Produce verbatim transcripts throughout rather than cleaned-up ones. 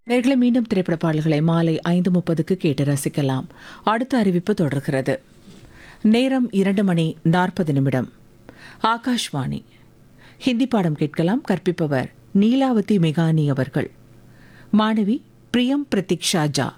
நேர்களை மீண்டும் திரைப்பட பாடல்களை மாலை ஐந்து முப்பதுக்கு கேட்டு ரசிக்கலாம். அடுத்த அறிவிப்பு தொடர்கிறது. நேரம் இரண்டு மணி நாற்பது நிமிடம். ஆகாஷ்வாணி ஹிந்தி பாடம் கேட்கலாம். கற்பிப்பவர் நீலாவதி மெகானி அவர்கள். மாணவி பிரியம் பிரதீக்ஷா ஜா.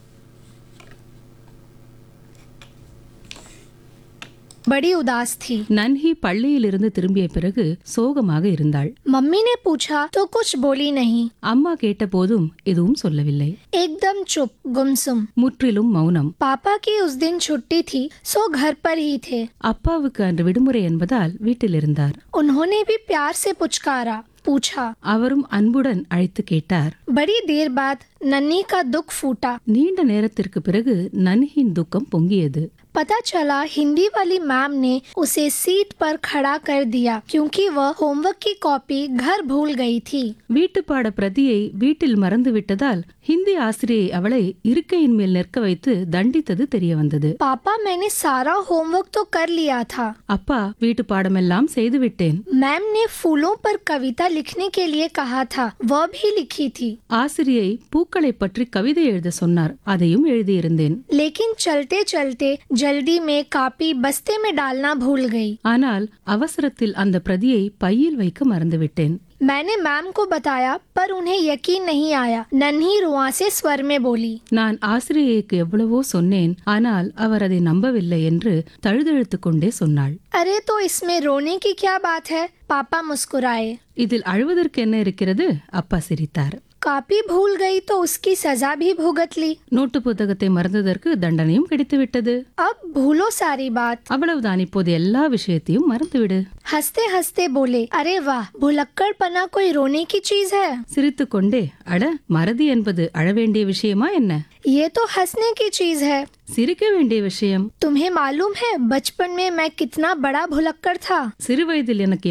बड़ी उदास थी। நன்ஹி பள்ளியிலிருந்து திரும்பிய பிறகு சோகமாக இருந்தாள். मम्मी ने पूछा तो कुछ बोली नहीं। அம்மா கேட்டபோதும் எதுவும் சொல்லவில்லை. एकदम चुप गुमसुम। முற்றிலும் மௌனம். पापा की उस दिन छुट्टी थी, सो घर पर ही थे। அப்பாவுக்கு அன்று விடுமுறை என்பதால் வீட்டில் இருந்தார். उन्होंने भी प्यार से पुचकारा, पूछा। அவரும் அன்புடன் அழைத்து கேட்டார். बड़ी देर बाद नन्ही का दुख फूटा। நீண்ட நேரத்திற்கு பிறகு நன்ஹின் துக்கம் பொங்கியது. पता चला हिंदी वाली मैम ने उसे सीट पर खड़ा कर दिया क्योंकि वह होमवर्क की कॉपी घर भूल गई थी। வீட்டுப்பாட பிரதியை வீட்டில் மறந்து விட்டதால் ஹிந்தி ஆசிரியை அவளை இருக்கையின் மேல் நிற்க வைத்து தண்டித்தது தெரிய வந்தது. पापा मैंने सारा होमवर्क तो कर लिया था। அப்பா வீட்டு பாடமெல்லாம் செய்து விட்டேன். मैम ने फूलों पर कविता लिखने के लिए कहा था, वह भी लिखी थी। ஆசிரியை பூக்களை பற்றி கவிதை எழுத சொன்னார், அதையும் எழுதியிருந்தேன். लेकिन चलते चलते जल्दी में कापी बस्ते में डालना भूल गई। ஆனால் அவசரத்தில் அந்த பிரதியை பையில் வைக்க மறந்துவிட்டேன். मैंने मैम को बताया पर उन्हें यकीन नहीं आया। नन्ही रुआंसे स्वर में बोली। நான் ஆசிரியைக்கு எவ்வளவோ சொன்னேன், ஆனால் அவர் அதை நம்பவில்லை என்று தழுதழுத்து கொண்டே சொன்னாள். अरे तो इसमें रोने की क्या बात है? पापा मुस्कुराए। இதில் அழுவதற்கு என்ன இருக்கிறது? அப்பா சிரித்தார். कापी भूल गई तो उसकी सजा भी भुगत ली। நோட்டு புத்தகத்தை மறந்ததற்கு தண்டனையும் கிடைத்துவிட்டது. अब भूलो सारी बात। அவ்வளவுதான், இப்போது எல்லா விஷயத்தையும் மறந்துவிடு. हंसते हंसते बोले, अरे वाह, भुलक्कड़पना कोई रोने की चीज है? சிரித்து கொண்டே, அட மறதி என்பது அழ வேண்டிய விஷயமா என்ன? ये तो हंसने की चीज है। சிரிக்க வேண்டிய விஷயம். तुम्हें मालूम है बचपन में मैं कितना बड़ा भुलक्कड़ था? சிறு வயதில் எனக்கு